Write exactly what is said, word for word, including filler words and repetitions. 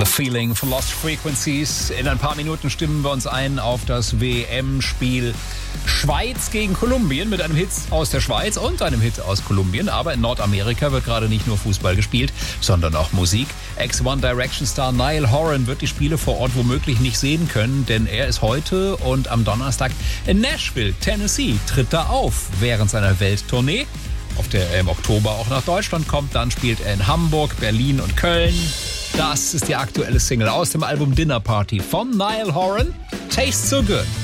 The Feeling von Lost Frequencies. In ein paar Minuten stimmen wir uns ein auf das W M-Spiel Schweiz gegen Kolumbien mit einem Hit aus der Schweiz und einem Hit aus Kolumbien. Aber in Nordamerika wird gerade nicht nur Fußball gespielt, sondern auch Musik. Ex-One Direction Star Niall Horan wird die Spiele vor Ort womöglich nicht sehen können, denn er ist heute und am Donnerstag in Nashville, Tennessee, tritt da auf während seiner Welttournee, auf der er im Oktober auch nach Deutschland kommt. Dann spielt er in Hamburg, Berlin und Köln. Das ist die aktuelle Single aus dem Album Dinner Party von Niall Horan. Tastes So Good.